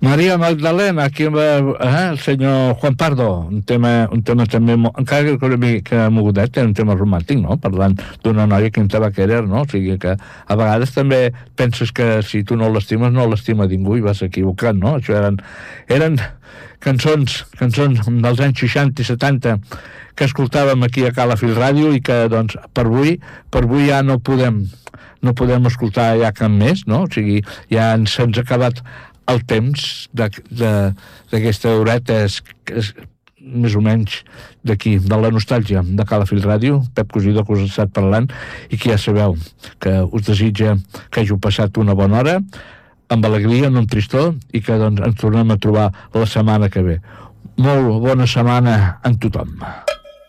Maria Magdalena, aquí el senyor Juan Pardo, un tema també, encara que una mica mogudet, un tema romàntic, no? Parlant d'una noia que te va querer, no? O sigui que a vegades també penses que si tu no l'estimes, no l'estima ningú i vas equivocat, no? Això eren cançons dels anys 60 i 70 que escoltàvem aquí a Calafell Ràdio i que, doncs, per avui ja no podem escoltar ja cap més, no? O sigui, ja se'ns ha acabat el temps d'aquesta horeta és més o menys d'aquí, de la nostàlgia de Calafell Ràdio. Pep Cosidó que us ha estat parlant i que ja sabeu que us desitja que hàgiu passat una bona hora amb alegria, no amb tristor, i que doncs ens tornem a trobar la setmana que ve. Molt bona setmana en tothom.